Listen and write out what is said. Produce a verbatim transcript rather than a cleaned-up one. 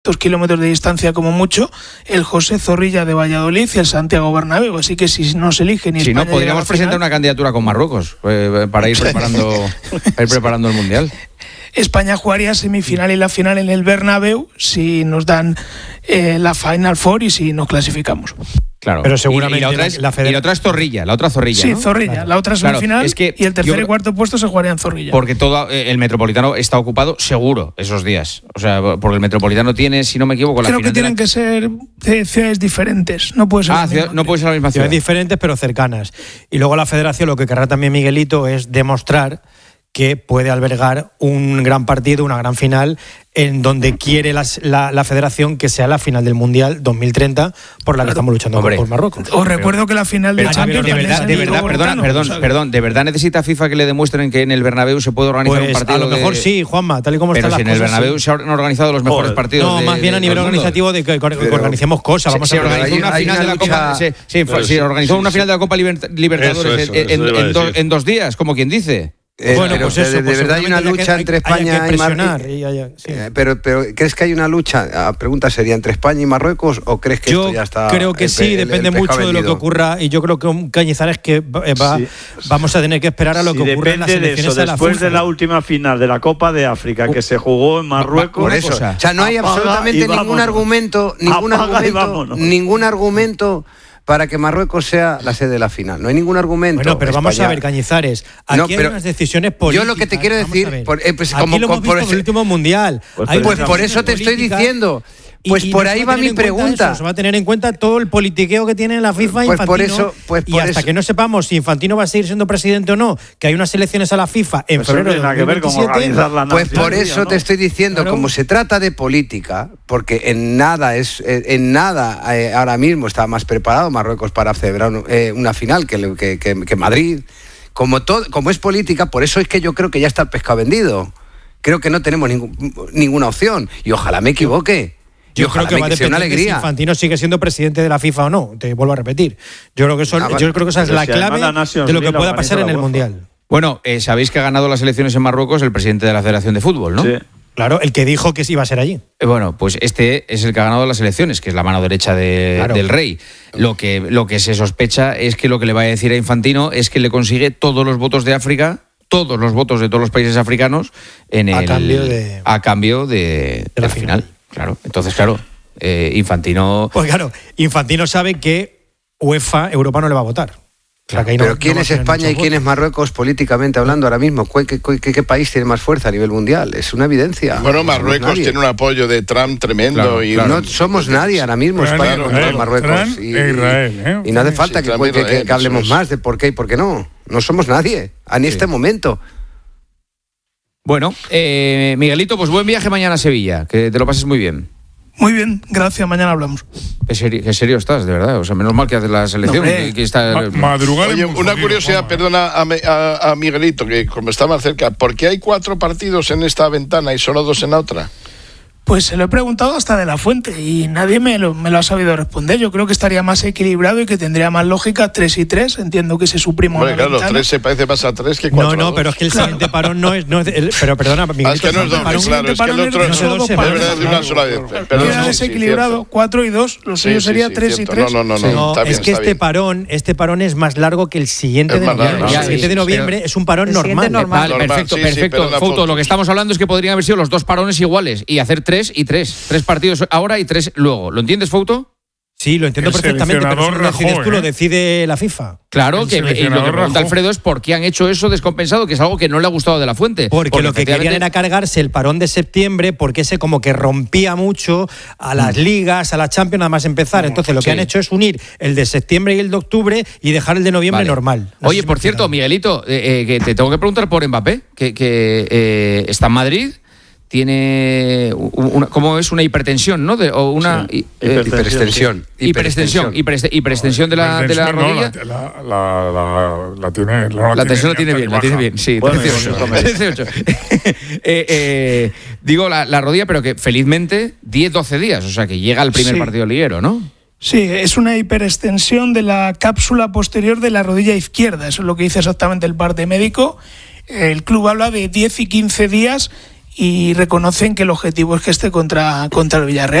dos kilómetros de distancia como mucho, el José Zorrilla de Valladolid y el Santiago Bernabéu. Así que si no se elige ni si España no, podríamos presentar final, una candidatura con Marruecos eh, para ir preparando, para ir preparando el Mundial. España jugaría semifinal y la final en el Bernabéu si nos dan eh, la Final Four y si nos clasificamos. Claro. Pero seguramente y, y, la otra es, la federa- y la otra es Zorrilla, la otra Zorrilla, Sí, ¿no? Zorrilla. Claro. La otra semifinal Claro, es que y el tercer yo- y cuarto puesto se jugaría en Zorrilla. Porque todo eh, el Metropolitano está ocupado seguro esos días. O sea, porque el Metropolitano tiene, si no me equivoco, la Creo final que tienen de la... que ser de ciudades diferentes. No puede ser. Ah, la ciudad- misma. no puede ser la misma ciudad. ciudades diferentes pero cercanas. Y luego la federación lo que querrá también Miguelito es demostrar que puede albergar un gran partido, una gran final, en donde quiere la, la, la federación que sea la final del Mundial dos mil treinta, por la que estamos luchando Hombre. por Marruecos. Os recuerdo que la final de Pero, Champions de también verdad, es de en verdad, perdona, Metropolitano, perdón, ¿sabes? perdón, ¿de verdad necesita FIFA que le demuestren que en el Bernabéu se puede organizar Pues un partido a lo mejor de... sí, Juanma, tal y como Pero están si en las el cosas, Bernabéu sí. se han organizado los mejores Joder. partidos No, de, más bien a de nivel todo el mundo. organizativo de que, que Pero organicemos cosas. Se, Vamos se a ver. organizó hay- una hay final una de la Copa, lucha- se, se- Pero se sí, organizó sí, una sí. final de la Copa Liber- Libertadores Eso, eso, en, eso en- iba a en do- decir. en dos días, como quien dice. Eh, Bueno, pero pues de, eso, de pues verdad hay una seguramente lucha haya que- entre haya que España y presionar Marruecos. y haya- sí. pero, pero ¿crees que hay una lucha? La pregunta sería ¿entre España y Marruecos o crees que Yo esto ya está? creo que el sí, pe- el- depende el pescado mucho de lo que vendido? ocurra, y yo creo que un Cañizares que va, va- Sí. vamos a tener que esperar a lo Si que ocurra en las depende de elecciones eso, a la después FIFA. de la última final de la Copa de África que se jugó en Marruecos, Por eso, cosa. o sea, no hay Apaga absolutamente y ningún vámonos. argumento, ningún Apaga y argumento, vámonos. ningún argumento para que Marruecos sea la sede de la final. No hay ningún argumento. Bueno, pero vamos España- a ver, Cañizares, aquí No, hay pero unas decisiones yo políticas. lo que te quiero vamos a decir, ver. por- eh, pues Aquí como- lo hemos por visto en ese- el último Mundial. Pues Hay por unas eso- Por decisiones eso te estoy políticas diciendo. y- Pues y por no se ahí va a va tener mi en cuenta pregunta. eso, se va a tener en cuenta todo el politiqueo que tiene la FIFA Pues por Infantino, eso- pues y por hasta eso- que no sepamos si Infantino va a seguir siendo presidente o no, que hay unas elecciones a la FIFA en Eso febrero no de tiene nada que ver con dos mil veintisiete. organizar la Pues nación, por eso ¿no? te estoy diciendo, Claro. como se trata de política, porque en nada es eh, en nada eh, ahora mismo está más preparado Marruecos para celebrar eh, una final que, que, que, que Madrid. Como todo, como es política, por eso es que yo creo que ya está el pescado vendido. Creo que no tenemos ningún- ninguna opción y ojalá me equivoque. Yo y ojalá creo que va a me- sea una depender de si alegría. Infantino sigue siendo presidente de la FIFA o no. Te vuelvo a repetir. Yo creo que, eso, Ah, vale. yo creo que esa es Pero la si además clave la Nations de lo que League la pueda organiza pasar en la el UEFA. Mundial. Bueno, eh, sabéis que ha ganado las elecciones en Marruecos el presidente de la Federación de Fútbol, ¿no? Sí. Claro, el que dijo que sí iba a ser allí. Eh, Bueno, pues este es el que ha ganado las elecciones, que es la mano derecha de- Claro. del rey. Lo que, lo que se sospecha es que lo que le va a decir a Infantino es que le consigue todos los votos de África, todos los votos de todos los países africanos, en A el, cambio de- a cambio de, de de la la final. Claro. Entonces, claro, eh, Infantino. Pues claro, Infantino sabe que UEFA, Europa no le va a votar. O sea, que ahí no- Pero ¿quién no va a es tener España y muchos quién es votos. Marruecos políticamente hablando ahora mismo? ¿Qué, qué, qué- qué país tiene más fuerza a nivel mundial? Es una evidencia. Bueno, No somos Marruecos nadie. tiene un apoyo de Trump tremendo. Claro, y No somos nadie ahora mismo, Trump, España claro, contra claro. Marruecos. Trump Y, e Israel, ¿eh? y no hace Sí, falta sí, que, Trump e que- que- Israel, que hablemos eso es. más de por qué y por qué no. No somos nadie, en este momento. Bueno, eh, Miguelito, pues buen viaje mañana a Sevilla, que te lo pases muy bien. Muy bien, gracias. Mañana hablamos. Qué serio, qué serio estás, de verdad. O sea, menos mal que haces la selección. No, hombre. que, que está, Ma- madrugar es Oye, muy una jodido, curiosidad, Juanma, ¿eh? perdona a, Me- a- a Miguelito, que como está más cerca, ¿por qué hay cuatro partidos en esta ventana y solo dos en la otra? Pues se lo he preguntado hasta de la fuente y nadie me lo, me lo ha sabido responder. Yo creo que estaría más equilibrado y que tendría más lógica tres y tres. Entiendo que se suprima Hombre, una claro, ventana. tres se parece más a tres que cuatro. No, no, pero es que el siguiente parón no es. No es el- pero perdona, Miguelito, Ah, es que no es el siguiente doble, parón- claro, es que el parón otro es de no solo dos es parones. verdad de una sola vez. Perdón, Queda sí, sí, desequilibrado, cierto. cuatro y dos, lo Sí, suyo sí, sería sí, tres y cierto. tres. No, no, no, Sí. No, está bien, es que está este bien. parón, este parón es más largo que el siguiente Es de más noviembre. largo, el sí, siguiente sí, de noviembre pero- es un parón El siguiente normal. normal. Vale, Normal, perfecto, sí, sí, perfecto. pero en la Fouto, foto. lo que estamos hablando es que podrían haber sido los dos parones iguales y hacer tres y tres. Tres partidos ahora y tres luego. ¿Lo entiendes, Fouto? Sí, lo entiendo El perfectamente, pero eso no lo seleccionador decides rajó, tú, ¿eh? lo decide la FIFA. Claro, El que y lo que seleccionador pregunta rajó. Alfredo es por qué han hecho eso descompensado, que es algo que no le ha gustado de la fuente. Porque, lo que querían efectivamente- era cargarse el parón de septiembre, porque ese como que rompía mucho a las ligas, a la Champions, nada más empezar. Entonces lo que sí. han hecho es unir el de septiembre y el de octubre y dejar el de noviembre Vale. normal. No sé Oye, si por me he cierto, explicado. Miguelito, eh, eh, que te tengo que preguntar por Mbappé, que, que eh, está en Madrid, tiene una, ¿cómo es? Una hipertensión, ¿no? De, o una Sí. hi- eh, Hiperextensión. hiperextensión, hipereste- hiperextensión de la, de la No, rodilla. la, la, la, la- la tiene. No La tensión la tiene hasta bien, que la tiene baja. bien, sí. Bueno, trece ocho. eso me- trece ocho. Eh, eh, digo la, la rodilla, pero que felizmente diez doce días, o sea que llega el primer Sí. partido liguero, ¿no? Sí, es una hiperextensión de la cápsula posterior de la rodilla izquierda. Eso es lo que dice exactamente el parte médico. El club habla de diez y quince días y reconocen que el objetivo es que esté contra, contra el Villarreal.